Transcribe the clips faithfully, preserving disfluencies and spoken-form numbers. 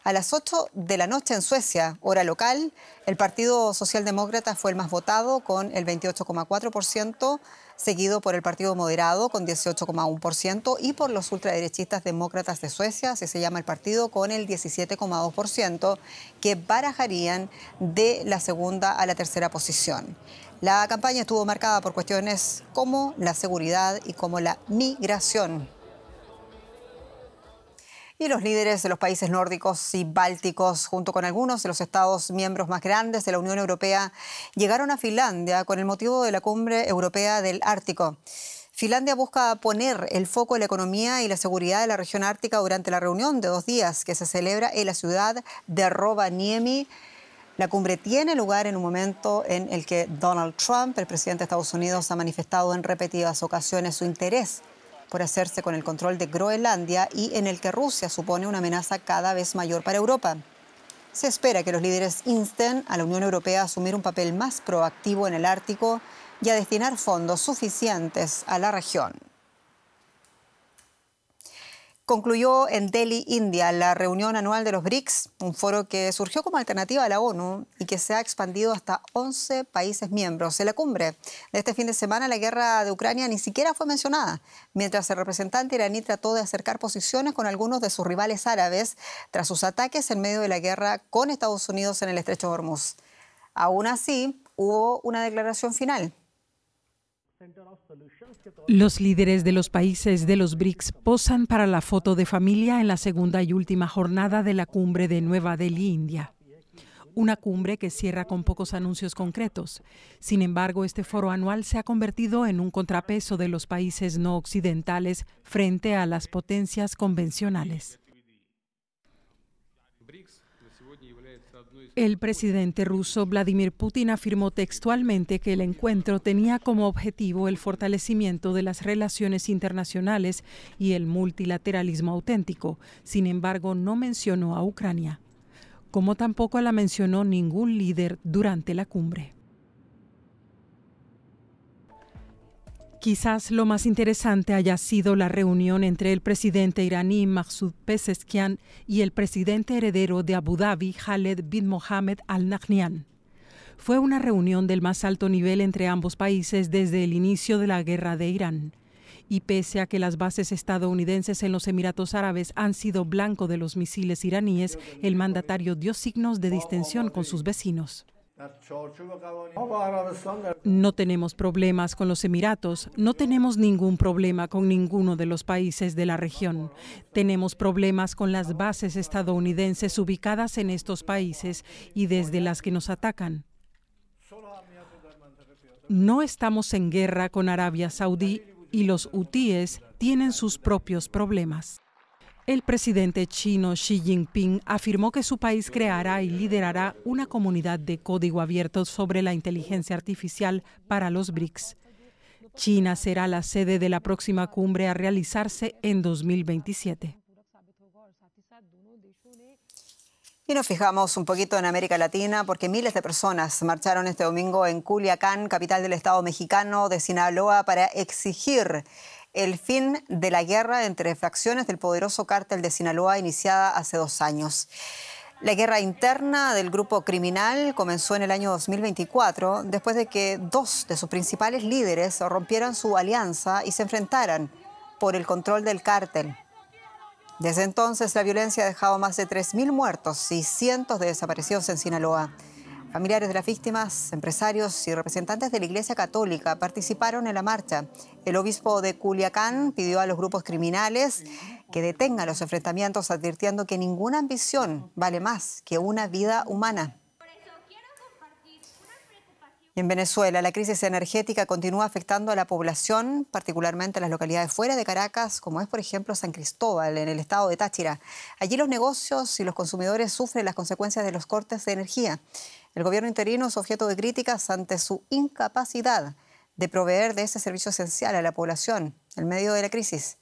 A las ocho de la noche en Suecia, hora local, el Partido Socialdemócrata fue el más votado con el veintiocho coma cuatro por ciento, seguido por el Partido Moderado con dieciocho coma uno por ciento y por los ultraderechistas demócratas de Suecia, así se llama el partido, con el diecisiete coma dos por ciento, que barajarían de la segunda a la tercera posición. La campaña estuvo marcada por cuestiones como la seguridad y como la migración. Y los líderes de los países nórdicos y bálticos, junto con algunos de los estados miembros más grandes de la Unión Europea, llegaron a Finlandia con el motivo de la Cumbre Europea del Ártico. Finlandia busca poner el foco en la economía y la seguridad de la región ártica durante la reunión de dos días que se celebra en la ciudad de Rovaniemi. La cumbre tiene lugar en un momento en el que Donald Trump, el presidente de Estados Unidos, ha manifestado en repetidas ocasiones su interés por hacerse con el control de Groenlandia y en el que Rusia supone una amenaza cada vez mayor para Europa. Se espera que los líderes insten a la Unión Europea a asumir un papel más proactivo en el Ártico y a destinar fondos suficientes a la región. Concluyó en Delhi, India, la reunión anual de los BRICS, un foro que surgió como alternativa a la ONU y que se ha expandido hasta once países miembros. En la cumbre de este fin de semana, la guerra de Ucrania ni siquiera fue mencionada, mientras el representante iraní trató de acercar posiciones con algunos de sus rivales árabes tras sus ataques en medio de la guerra con Estados Unidos en el estrecho de Hormuz. Aún así, hubo una declaración final. Los líderes de los países de los BRICS posan para la foto de familia en la segunda y última jornada de la cumbre de Nueva Delhi, India. Una cumbre que cierra con pocos anuncios concretos. Sin embargo, este foro anual se ha convertido en un contrapeso de los países no occidentales frente a las potencias convencionales. El presidente ruso Vladimir Putin afirmó textualmente que el encuentro tenía como objetivo el fortalecimiento de las relaciones internacionales y el multilateralismo auténtico. Sin embargo, no mencionó a Ucrania, como tampoco la mencionó ningún líder durante la cumbre. Quizás lo más interesante haya sido la reunión entre el presidente iraní Masoud Pezeshkian y el presidente heredero de Abu Dhabi, Khaled bin Mohammed Al Nahyan. Fue una reunión del más alto nivel entre ambos países desde el inicio de la guerra de Irán. Y pese a que las bases estadounidenses en los Emiratos Árabes han sido blanco de los misiles iraníes, el mandatario dio signos de distensión con sus vecinos. No tenemos problemas con los Emiratos, no tenemos ningún problema con ninguno de los países de la región. Tenemos problemas con las bases estadounidenses ubicadas en estos países y desde las que nos atacan. No estamos en guerra con Arabia Saudí y los hutíes tienen sus propios problemas. El presidente chino Xi Jinping afirmó que su país creará y liderará una comunidad de código abierto sobre la inteligencia artificial para los BRICS. China será la sede de la próxima cumbre a realizarse en dos mil veintisiete. Y nos fijamos un poquito en América Latina porque miles de personas marcharon este domingo en Culiacán, capital del estado mexicano de Sinaloa, para exigir el fin de la guerra entre facciones del poderoso cártel de Sinaloa iniciada hace dos años. La guerra interna del grupo criminal comenzó en el año dos mil veinticuatro, después de que dos de sus principales líderes rompieran su alianza y se enfrentaran por el control del cártel. Desde entonces, la violencia ha dejado más de tres mil muertos y cientos de desaparecidos en Sinaloa. Familiares de las víctimas, empresarios y representantes de la Iglesia Católica participaron en la marcha. El obispo de Culiacán pidió a los grupos criminales que detengan los enfrentamientos, advirtiendo que ninguna ambición vale más que una vida humana. Y en Venezuela, la crisis energética continúa afectando a la población, particularmente en las localidades fuera de Caracas, como es, por ejemplo, San Cristóbal, en el estado de Táchira. Allí los negocios y los consumidores sufren las consecuencias de los cortes de energía. El gobierno interino es objeto de críticas ante su incapacidad de proveer de ese servicio esencial a la población en medio de la crisis.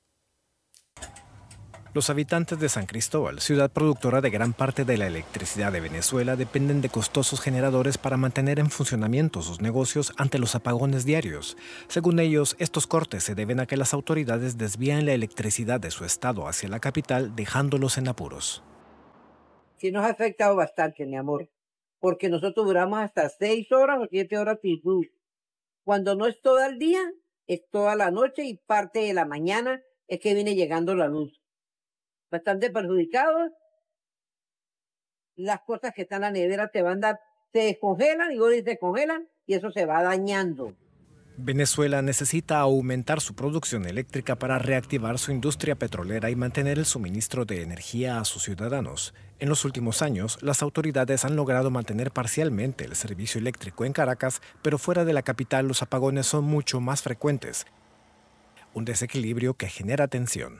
Los habitantes de San Cristóbal, ciudad productora de gran parte de la electricidad de Venezuela, dependen de costosos generadores para mantener en funcionamiento sus negocios ante los apagones diarios. Según ellos, estos cortes se deben a que las autoridades desvían la electricidad de su estado hacia la capital, dejándolos en apuros. Sí nos ha afectado bastante, mi amor, porque nosotros duramos hasta seis horas o siete horas sin luz. Cuando no es todo el día, es toda la noche y parte de la mañana es que viene llegando la luz. Bastante perjudicados. Las cosas que están en la nevera te van a, se descongelan, digo, se descongelan y eso se va dañando. Venezuela necesita aumentar su producción eléctrica para reactivar su industria petrolera y mantener el suministro de energía a sus ciudadanos. En los últimos años, las autoridades han logrado mantener parcialmente el servicio eléctrico en Caracas, pero fuera de la capital los apagones son mucho más frecuentes. Un desequilibrio que genera tensión.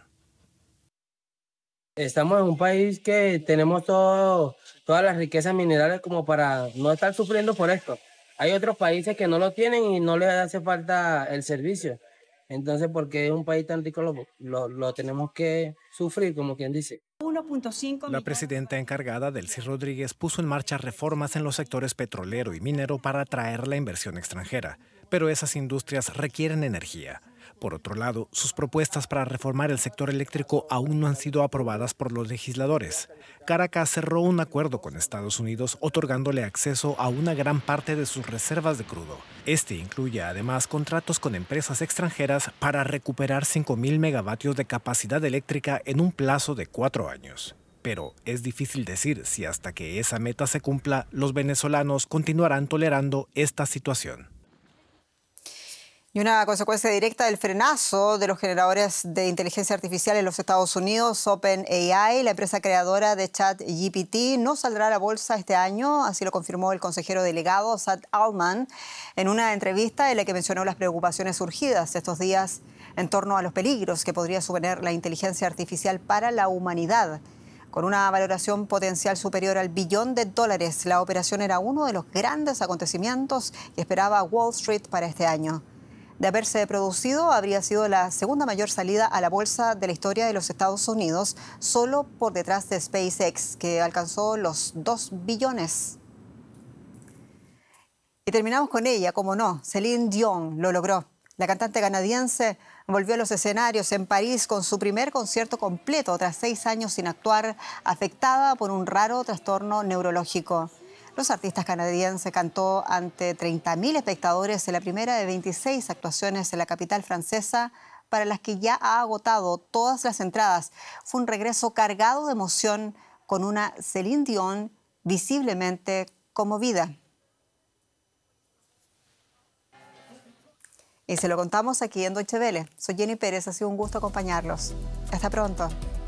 Estamos en un país que tenemos todo, todas las riquezas minerales como para no estar sufriendo por esto. Hay otros países que no lo tienen y no les hace falta el servicio. Entonces, porque es un país tan rico, lo, lo, lo tenemos que sufrir, como quien dice. La presidenta encargada, Delcy Rodríguez, puso en marcha reformas en los sectores petrolero y minero para atraer la inversión extranjera. Pero esas industrias requieren energía. Por otro lado, sus propuestas para reformar el sector eléctrico aún no han sido aprobadas por los legisladores. Caracas cerró un acuerdo con Estados Unidos otorgándole acceso a una gran parte de sus reservas de crudo. Este incluye además contratos con empresas extranjeras para recuperar cinco mil megavatios de capacidad eléctrica en un plazo de cuatro años. Pero es difícil decir si hasta que esa meta se cumpla, los venezolanos continuarán tolerando esta situación. Y una consecuencia directa del frenazo de los generadores de inteligencia artificial en los Estados Unidos, OpenAI, la empresa creadora de ChatGPT, no saldrá a la bolsa este año, así lo confirmó el consejero delegado Sad Altman en una entrevista en la que mencionó las preocupaciones surgidas estos días en torno a los peligros que podría suponer la inteligencia artificial para la humanidad. Con una valoración potencial superior al billón de dólares, la operación era uno de los grandes acontecimientos que esperaba Wall Street para este año. De haberse producido, habría sido la segunda mayor salida a la bolsa de la historia de los Estados Unidos, solo por detrás de SpaceX, que alcanzó los dos billones. Y terminamos con ella, como no, Celine Dion lo logró. La cantante canadiense volvió a los escenarios en París con su primer concierto completo tras seis años sin actuar, afectada por un raro trastorno neurológico. Los artistas canadienses cantó ante treinta mil espectadores en la primera de veintiséis actuaciones en la capital francesa, para las que ya ha agotado todas las entradas. Fue un regreso cargado de emoción, con una Celine Dion visiblemente conmovida. Y se lo contamos aquí en Deutsche Welle. Soy Jenny Pérez, ha sido un gusto acompañarlos. Hasta pronto.